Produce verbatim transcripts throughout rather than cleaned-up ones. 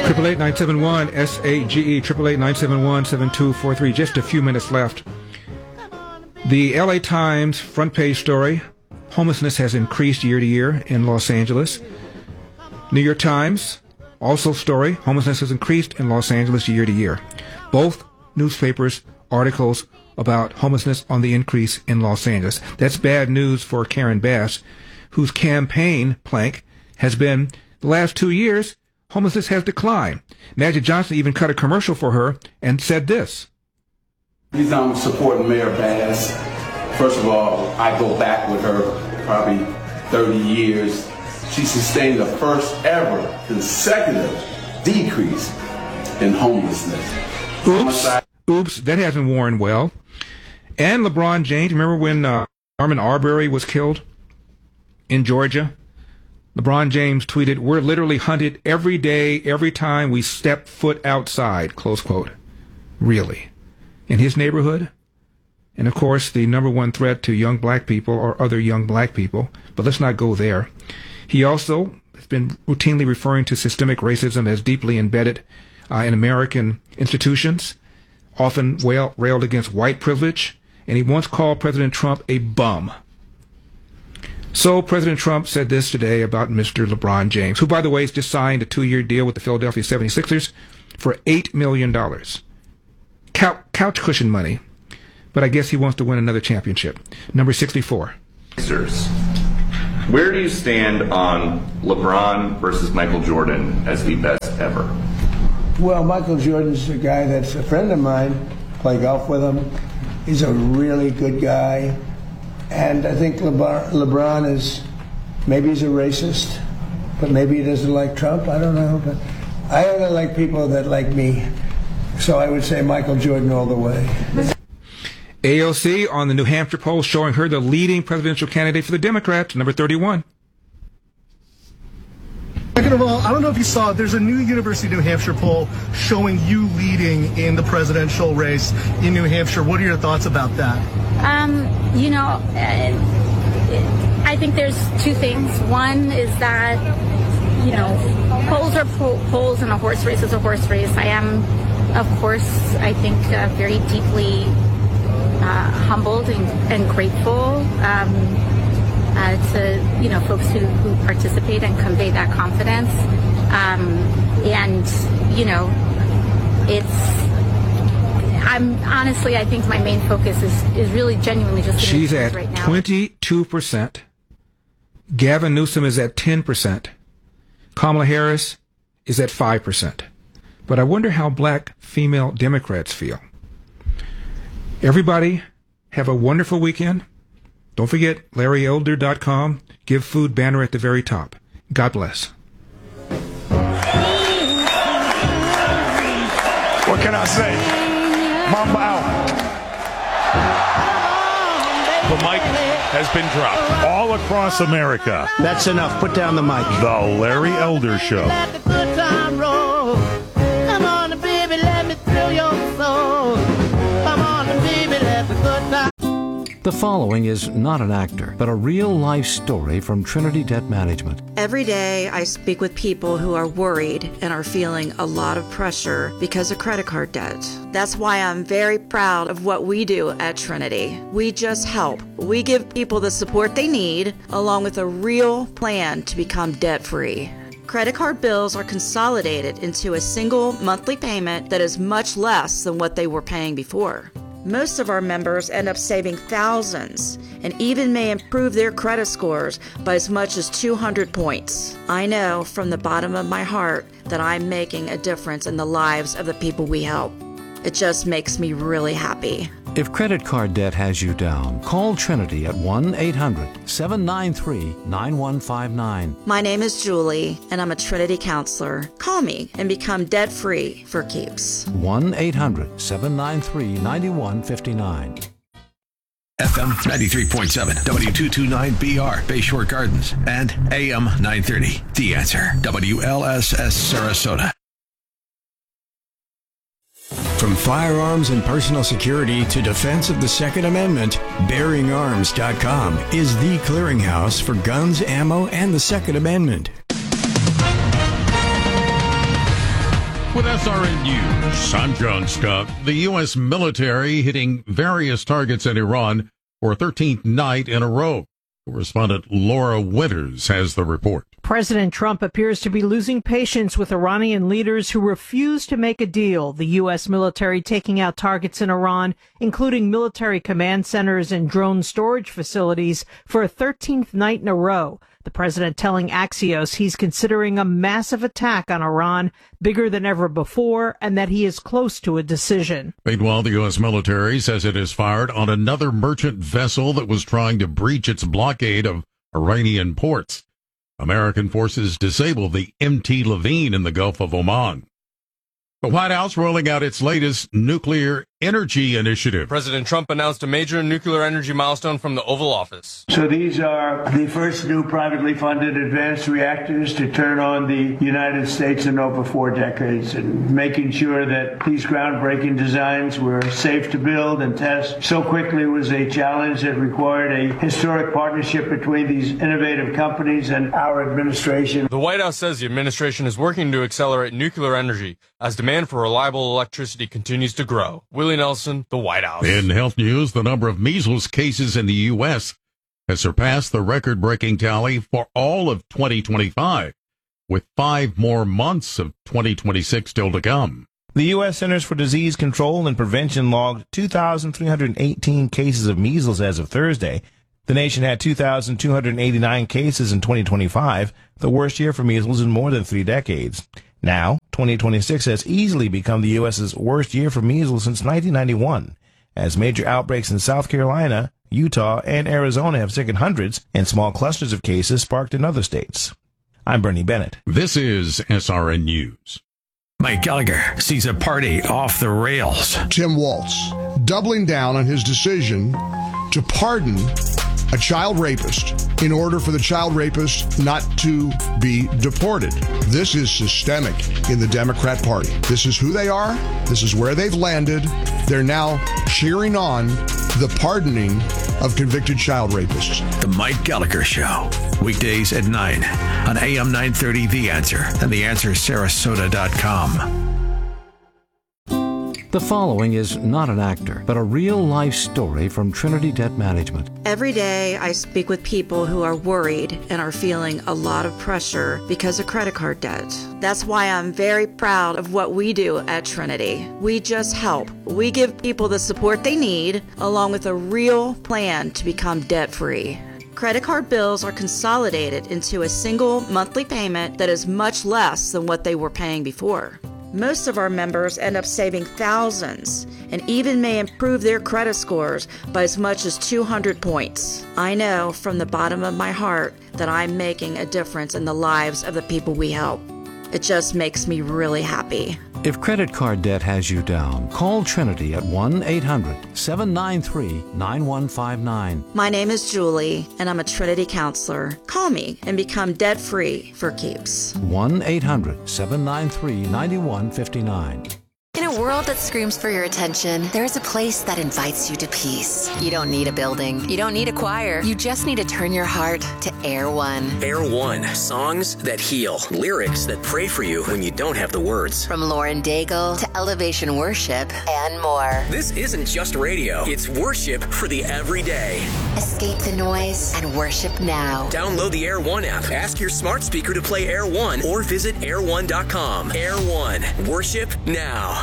Triple eight nine seven one S A G E. Triple eight nine seven one seven two four three. Just a few minutes left. The L A Times front page story: homelessness has increased year to year in Los Angeles. New York Times also story: homelessness has increased in Los Angeles year to year. Both newspapers articles about homelessness on the increase in Los Angeles. That's bad news for Karen Bass, whose campaign plank has been the last two years. Homelessness has declined. Magic Johnson even cut a commercial for her and said this. The reason I'm supporting Mayor Bass, first of all, I go back with her probably thirty years. She sustained the first ever consecutive decrease in homelessness. Oops, oops, that hasn't worn well. And LeBron James, remember when uh, Armin Arbery was killed in Georgia? LeBron James tweeted, "We're literally hunted every day, every time we step foot outside," close quote. Really? In his neighborhood? And of course, the number one threat to young black people are other young black people, but let's not go there. He also has been routinely referring to systemic racism as deeply embedded uh, in American institutions, often wail, railed against white privilege, and he once called President Trump a bum. So President Trump said this today about Mister LeBron James, who, by the way, has just signed a two-year deal with the Philadelphia seventy-sixers for eight million dollars. Couch, couch cushion money. But I guess he wants to win another championship. Number sixty-four. Where do you stand on LeBron versus Michael Jordan as the best ever? Well, Michael Jordan's a guy that's a friend of mine. Play golf with him. He's a really good guy. And I think LeBron, LeBron is, maybe he's a racist, but maybe he doesn't like Trump. I don't know. But I only like people that like me. So I would say Michael Jordan all the way. A O C on the New Hampshire poll showing her the leading presidential candidate for the Democrats, number thirty-one. Second of all, I don't know if you saw, there's a new University of New Hampshire poll showing you leading in the presidential race in New Hampshire. What are your thoughts about that? Um, you know, uh, I think there's two things. One is that, you know, polls are po- polls and a horse race is a horse race. I am, of course, I think uh, very deeply uh, humbled and, and grateful um, Uh, to, you know, folks who, who participate and convey that confidence. Um, and, you know, it's, I'm honestly, I think my main focus is, is really genuinely just She's at right now. twenty-two percent. Gavin Newsom is at ten percent. Kamala Harris is at five percent. But I wonder how black female Democrats feel. Everybody have a wonderful weekend. Don't forget, Larry Elder dot com. Give food banner at the very top. God bless. What can I say? Mamba out. The mic has been dropped all across America. That's enough. Put down the mic. The Larry Elder Show. Come on, baby, let me thrill your soul. Come on, baby, let me good time. The following is not an actor, but a real-life story from Trinity Debt Management. Every day I speak with people who are worried and are feeling a lot of pressure because of credit card debt. That's why I'm very proud of what we do at Trinity. We just help. We give people the support they need, along with a real plan to become debt-free. Credit card bills are consolidated into a single monthly payment that is much less than what they were paying before. Most of our members end up saving thousands and even may improve their credit scores by as much as two hundred points. I know from the bottom of my heart that I'm making a difference in the lives of the people we help. It just makes me really happy. If credit card debt has you down, call Trinity at one eight hundred seven nine three nine one five nine. My name is Julie, and I'm a Trinity counselor. Call me and become debt-free for keeps. one eight hundred seven nine three nine one five nine. F M ninety-three point seven, W two twenty-nine B R, Bayshore Gardens, and A M nine thirty, The Answer, W L S S Sarasota. From firearms and personal security to defense of the Second Amendment, Bearing Arms dot com is the clearinghouse for guns, ammo, and the Second Amendment. S R N News, I'm John Scott. The U S military hitting various targets in Iran for a thirteenth night in a row. Correspondent Laura Winters has the report. President Trump appears to be losing patience with Iranian leaders who refuse to make a deal. The U S military taking out targets in Iran, including military command centers and drone storage facilities, for a thirteenth night in a row. The president telling Axios he's considering a massive attack on Iran, bigger than ever before, and that he is close to a decision. Meanwhile, the U S military says it has fired on another merchant vessel that was trying to breach its blockade of Iranian ports. American forces disabled the M T Levine in the Gulf of Oman. The White House rolling out its latest nuclear energy initiative. President Trump announced a major nuclear energy milestone from the Oval Office. So these are the first new privately funded advanced reactors to turn on the United States in over four decades, and making sure that these groundbreaking designs were safe to build and test so quickly was a challenge that required a historic partnership between these innovative companies and our administration. The White House says the administration is working to accelerate nuclear energy as demand for reliable electricity continues to grow. Willie Nelson, the White House. In health news, the number of measles cases in the U S has surpassed the record-breaking tally for all of twenty twenty-five, with five more months of twenty twenty-six still to come. The U S Centers for Disease Control and Prevention logged two thousand three hundred eighteen cases of measles as of Thursday. The nation had two thousand two hundred eighty-nine cases in twenty twenty-five, the worst year for measles in more than three decades. Now, twenty twenty-six has easily become the U S's worst year for measles since nineteen ninety-one, as major outbreaks in South Carolina, Utah, and Arizona have sickened hundreds, and small clusters of cases sparked in other states. I'm Bernie Bennett. This is S R N News. Mike Gallagher sees a party off the rails. Tim Walz doubling down on his decision to pardon a child rapist in order for the child rapist not to be deported. This is systemic in the Democrat Party. This is who they are. This is where they've landed. They're now cheering on the pardoning of convicted child rapists. The Mike Gallagher Show, weekdays at nine on A M nine thirty The Answer and the answer sarasota dot com. The following is not an actor, but a real-life story from Trinity Debt Management. Every day I speak with people who are worried and are feeling a lot of pressure because of credit card debt. That's why I'm very proud of what we do at Trinity. We just help. We give people the support they need, along with a real plan to become debt-free. Credit card bills are consolidated into a single monthly payment that is much less than what they were paying before. Most of our members end up saving thousands and even may improve their credit scores by as much as two hundred points. I know from the bottom of my heart that I'm making a difference in the lives of the people we help. It just makes me really happy. If credit card debt has you down, call Trinity at one eight hundred seven nine three nine one five nine. My name is Julie, and I'm a Trinity counselor. Call me and become debt-free for keeps. one eight hundred seven nine three nine one five nine. In a world that screams for your attention, there is a place that invites you to peace. You don't need a building. You don't need a choir. You just need to turn your heart to Air One. Air One. Songs that heal. Lyrics that pray for you when you don't have the words. From Lauren Daigle to Elevation Worship and more. This isn't just radio. It's worship for the everyday. Escape the noise and worship now. Download the Air One app. Ask your smart speaker to play Air One or visit air one dot com. Air One. Worship now.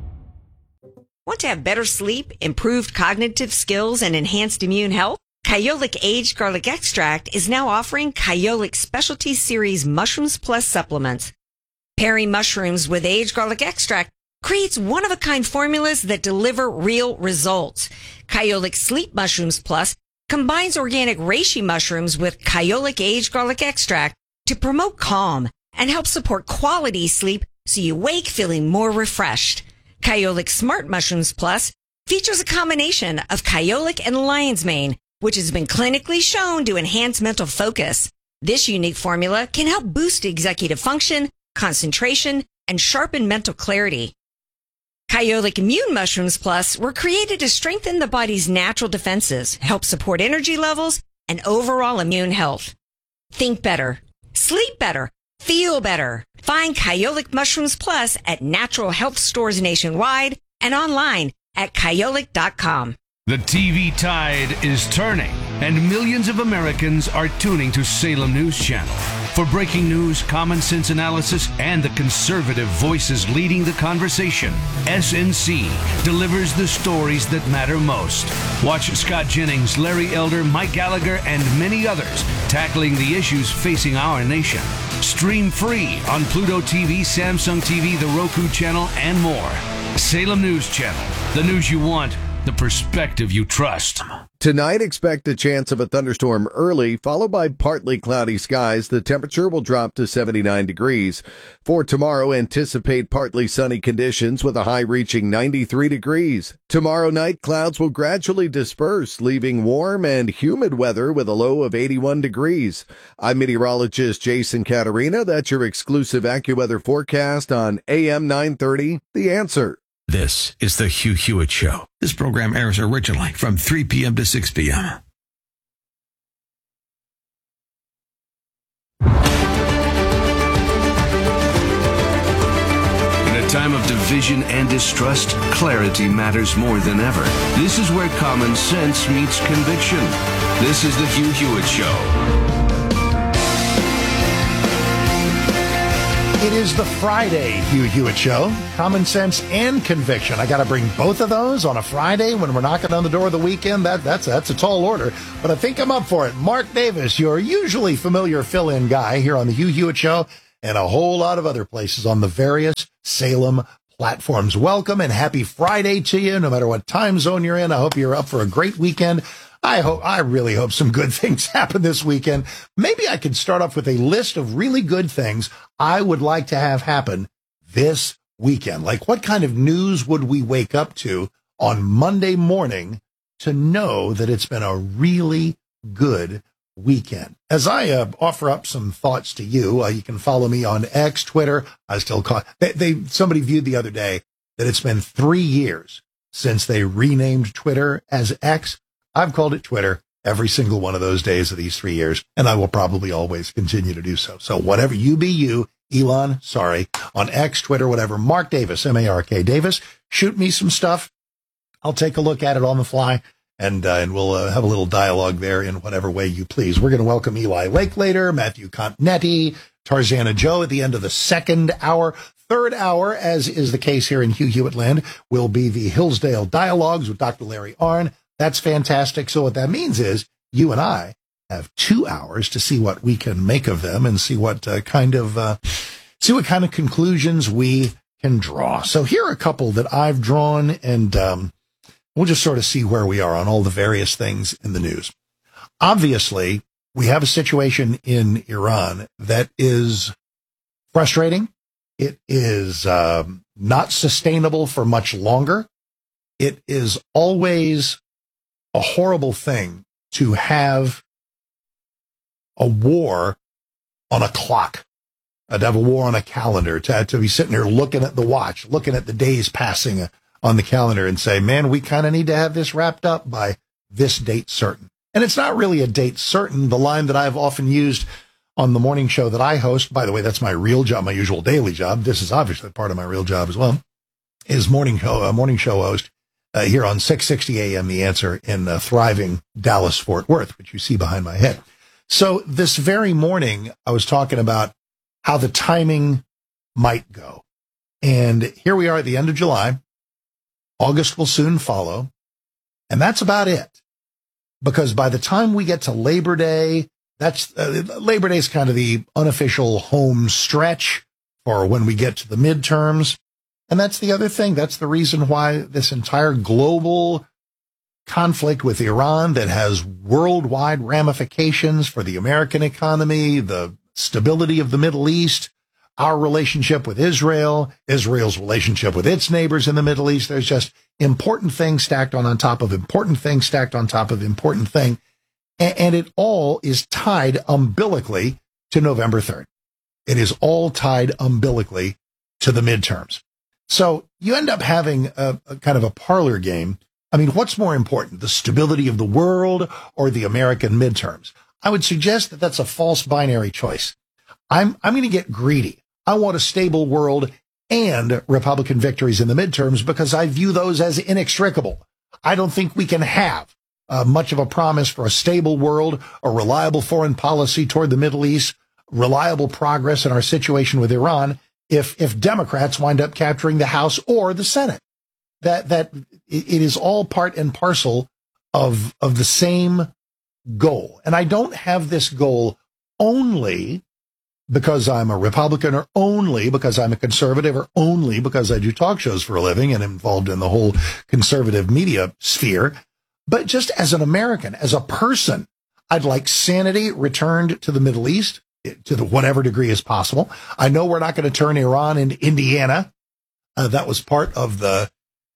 Want to have better sleep, improved cognitive skills, and enhanced immune health? Kyolic Aged Garlic Extract is now offering Kyolic Specialty Series Mushrooms Plus supplements. Pairing mushrooms with aged garlic extract creates one-of-a-kind formulas that deliver real results. Kyolic Sleep Mushrooms Plus combines organic reishi mushrooms with Kyolic Aged Garlic Extract to promote calm and help support quality sleep so you wake feeling more refreshed. Kyolic Smart Mushrooms Plus features a combination of kyolic and lion's mane, which has been clinically shown to enhance mental focus. This unique formula can help boost executive function, concentration, and sharpen mental clarity. Kyolic Immune Mushrooms Plus were created to strengthen the body's natural defenses, help support energy levels, and overall immune health. Think better, sleep better, Feel better. Find Kyolic Mushrooms Plus at natural health stores nationwide and online at kyolic dot com. The T V tide is turning, and millions of Americans are tuning to Salem News Channel. For breaking news, common sense analysis, and the conservative voices leading the conversation, S N C delivers the stories that matter most. Watch Scott Jennings, Larry Elder, Mike Gallagher, and many others tackling the issues facing our nation. Stream free on Pluto T V, Samsung T V, the Roku channel, and more. Salem News Channel. The news you want, the perspective you trust. Tonight, expect a chance of a thunderstorm early, followed by partly cloudy skies. The temperature will drop to seventy-nine degrees. For tomorrow, anticipate partly sunny conditions with a high reaching ninety-three degrees. Tomorrow night, clouds will gradually disperse, leaving warm and humid weather with a low of eighty-one degrees. I'm meteorologist Jason Caterina. That's your exclusive AccuWeather forecast on A M nine thirty, The Answer. This is the Hugh Hewitt Show. This program airs originally from three p.m. to six p.m. In a time of division and distrust, clarity matters more than ever. This is where common sense meets conviction. This is the Hugh Hewitt Show. It is the Friday Hugh Hewitt Show. Common sense and conviction. I got to bring both of those on a Friday when we're knocking on the door of the weekend. That that's that's a tall order, but I think I'm up for it. Mark Davis, your usually familiar fill-in guy here on the Hugh Hewitt Show and a whole lot of other places on the various Salem platforms. Welcome and happy Friday to you, no matter what time zone you're in. I hope you're up for a great weekend. I hope, I really hope some good things happen this weekend. Maybe I could start off with a list of really good things I would like to have happen this weekend. Like, what kind of news would we wake up to on Monday morning to know that it's been a really good weekend? As I uh, offer up some thoughts to you, uh, you can follow me on X, Twitter. I still call they, they, somebody viewed the other day that it's been three years since they renamed Twitter as X. I've called it Twitter every single one of those days of these three years, and I will probably always continue to do so. So whatever you be you, Elon, sorry, on X, Twitter, whatever, Mark Davis, M A R K Davis, shoot me some stuff. I'll take a look at it on the fly, and uh, and we'll uh, have a little dialogue there in whatever way you please. We're going to welcome Eli Lake later, Matthew Continetti, Tarzana Joe at the end of the second hour. Third hour, as is the case here in Hugh Hewitt Land, will be the Hillsdale Dialogues with Doctor Larry Arnn. That's fantastic. So what that means is you and I have two hours to see what we can make of them and see what uh, kind of uh, see what kind of conclusions we can draw. So here are a couple that I've drawn, and um, we'll just sort of see where we are on all the various things in the news. Obviously, we have a situation in Iran that is frustrating. It is um, not sustainable for much longer. It is always a horrible thing to have a war on a clock, uh, to have a war on a calendar, to, to be sitting here looking at the watch, looking at the days passing on the calendar and say, man, we kind of need to have this wrapped up by this date certain. And it's not really a date certain. The line that I've often used on the morning show that I host, by the way, that's my real job, my usual daily job. This is obviously part of my real job as well, is morning show, uh, morning show host. Uh, here on six sixty A M, The Answer in uh, thriving Dallas-Fort Worth, which you see behind my head. So this very morning, I was talking about how the timing might go. And here we are at the end of July. August will soon follow. And that's about it. Because by the time we get to Labor Day, that's uh, Labor Day is kind of the unofficial home stretch for when we get to the midterms. And that's the other thing. That's the reason why this entire global conflict with Iran that has worldwide ramifications for the American economy, the stability of the Middle East, our relationship with Israel, Israel's relationship with its neighbors in the Middle East. There's just important things stacked on, on top of important things stacked on top of important thing. And, and it all is tied umbilically to November third. It is all tied umbilically to the midterms. So you end up having a, a kind of a parlor game. I mean, what's more important, the stability of the world or the American midterms? I would suggest that that's a false binary choice. I'm, I'm going to get greedy. I want a stable world and Republican victories in the midterms because I view those as inextricable. I don't think we can have uh, much of a promise for a stable world, a reliable foreign policy toward the Middle East, reliable progress in our situation with Iran if, if Democrats wind up capturing the House or the Senate. That, that it is all part and parcel of, of the same goal. And I don't have this goal only because I'm a Republican or only because I'm a conservative or only because I do talk shows for a living and am involved in the whole conservative media sphere. But just as an American, as a person, I'd like sanity returned to the Middle East to the whatever degree is possible. I know we're not going to turn Iran into Indiana. Uh, that was part of the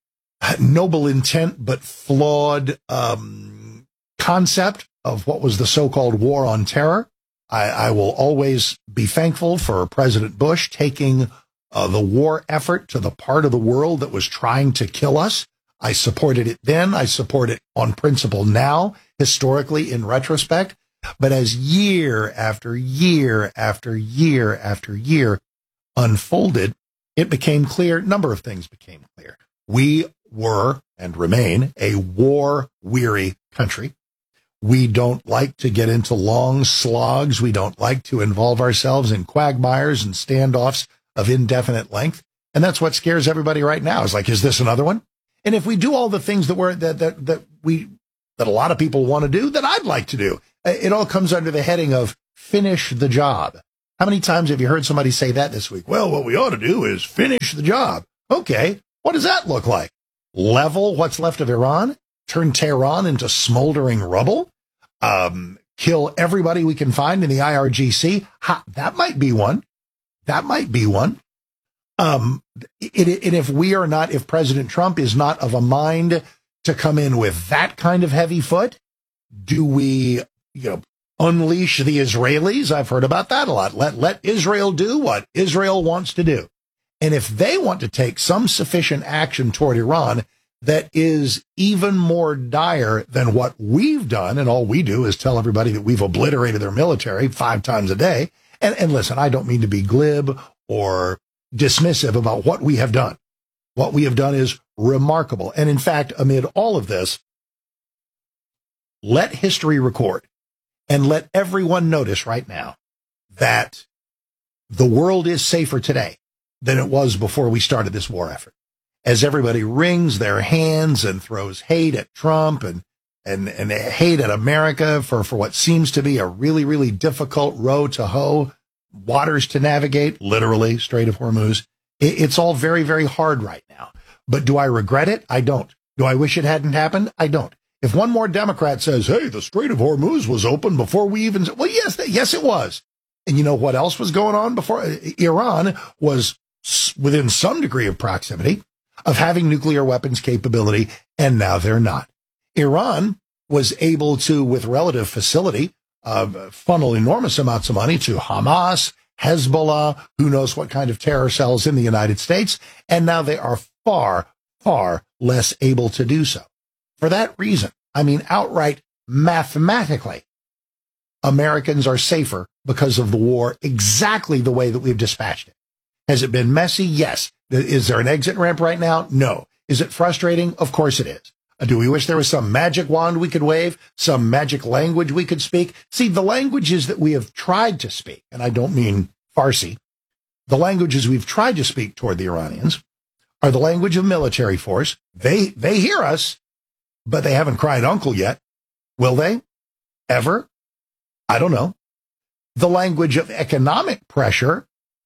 noble intent, but flawed um, concept of what was the so-called war on terror. I, I will always be thankful for President Bush taking uh, the war effort to the part of the world that was trying to kill us. I supported it then. I support it on principle now, historically, in retrospect. But as year after year after year after year unfolded, it became clear, a number of things became clear. We were and remain a war-weary country. We don't like to get into long slogs. We don't like to involve ourselves in quagmires and standoffs of indefinite length. And that's what scares everybody right now. Is like, is this another one? And if we do all the things that we're, that, that, that we, that a lot of people want to do, that I'd like to do, it all comes under the heading of finish the job. How many times have you heard somebody say that this week? Well, what we ought to do is finish the job. Okay. What does that look like? Level what's left of Iran? Turn Tehran into smoldering rubble? Um, kill everybody we can find in the I R G C? Ha, that might be one. That might be one. Um, it, it, and if we are not, if President Trump is not of a mind to come in with that kind of heavy foot, do we, you know, unleash the Israelis? I've heard about that a lot. Let, let Israel do what Israel wants to do. And if they want to take some sufficient action toward Iran that is even more dire than what we've done, and all we do is tell everybody that we've obliterated their military five times a day. And, and listen, I don't mean to be glib or dismissive about what we have done. What we have done is remarkable. And in fact, amid all of this, let history record and let everyone notice right now that the world is safer today than it was before we started this war effort. As everybody wrings their hands and throws hate at Trump and, and, and hate at America for, for what seems to be a really, really difficult road to hoe, waters to navigate, literally, Strait of Hormuz. It, it's all very, very hard right now. But do I regret it? I don't. Do I wish it hadn't happened? I don't. If one more Democrat says, hey, the Strait of Hormuz was open before we even, well, yes, yes, it was. And you know what else was going on before? Iran was within some degree of proximity of having nuclear weapons capability, and now they're not. Iran was able to, with relative facility, uh, funnel enormous amounts of money to Hamas, Hezbollah, who knows what kind of terror cells in the United States, and now they are far, far less able to do so. For that reason, I mean, outright mathematically, Americans are safer because of the war exactly the way that we've dispatched it. Has it been messy? Yes. Is there an exit ramp right now? No. Is it frustrating? Of course it is. Do we wish there was some magic wand we could wave, some magic language we could speak? See, the languages that we have tried to speak, and I don't mean Farsi, the languages we've tried to speak toward the Iranians are the language of military force. They, they hear us, but they haven't cried uncle yet. Will they? Ever? I don't know. The language of economic pressure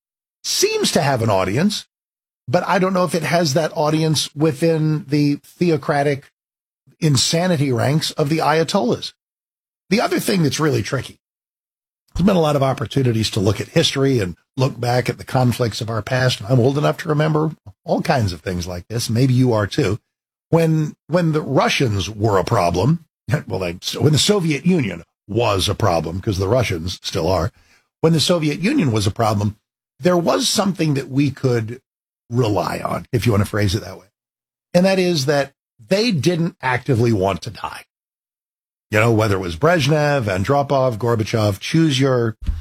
seems to have an audience, but I don't know if it has that audience within the theocratic insanity ranks of the Ayatollahs. The other thing that's really tricky, there's been a lot of opportunities to look at history and look back at the conflicts of our past. I'm old enough to remember all kinds of things like this. Maybe you are too. When, when the Russians were a problem, well, they, when the Soviet Union was a problem, because the Russians still are, when the Soviet Union was a problem, there was something that we could rely on, if you want to phrase it that way. And that is that they didn't actively want to die. You know, whether it was Brezhnev, Andropov, Gorbachev, choose your,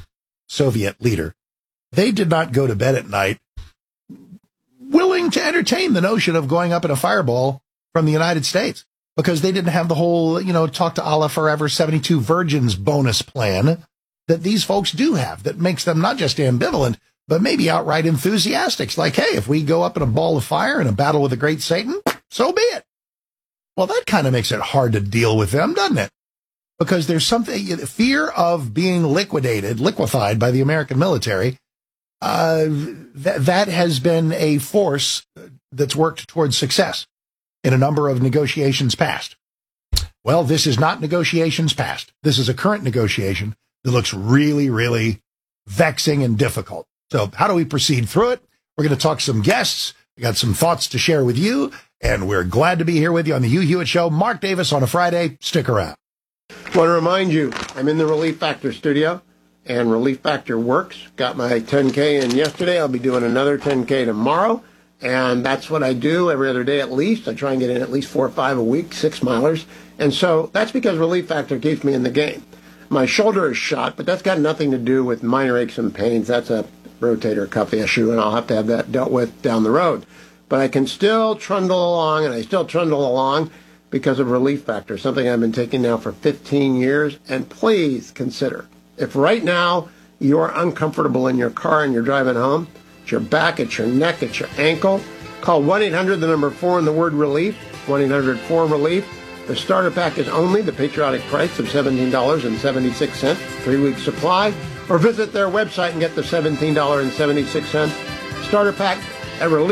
Soviet leader, they did not go to bed at night willing to entertain the notion of going up in a fireball from the United States, because they didn't have the whole, you know, talk to Allah forever seventy-two virgins bonus plan that these folks do have, that makes them not just ambivalent, but maybe outright enthusiastic. Like, hey, if we go up in a ball of fire in a battle with the great Satan, so be it. Well, that kind of makes it hard to deal with them, doesn't it? Because there's something, fear of being liquidated, liquefied by the American military. Uh, that, that has been a force that's worked towards success in a number of negotiations past. Well, this is not negotiations past. This is a current negotiation that looks really, really vexing and difficult. So how do we proceed through it? We're going to talk to some guests. We got some thoughts to share with you, and we're glad to be here with you on the Hugh Hewitt Show. Mark Davis on a Friday. Stick around. I want to remind you, I'm in the Relief Factor studio, and Relief Factor works. Got my ten K in yesterday. I'll be doing another ten K tomorrow, and that's what I do every other day at least. I try and get in at least four or five a week, six milers, and so that's because Relief Factor keeps me in the game. My shoulder is shot, but that's got nothing to do with minor aches and pains. That's a rotator cuff issue, and I'll have to have that dealt with down the road. But I can still trundle along, and I still trundle along because of Relief Factor, something I've been taking now for fifteen years. And please consider, if right now you're uncomfortable in your car and you're driving home, it's your back, it's your neck, it's your ankle, call one eight hundred, the number four, and the word relief, one eight hundred four relief. The starter pack is only the patriotic price of seventeen dollars and seventy-six cents, three-week supply, or visit their website and get the seventeen dollars and seventy-six cents starter pack at relief.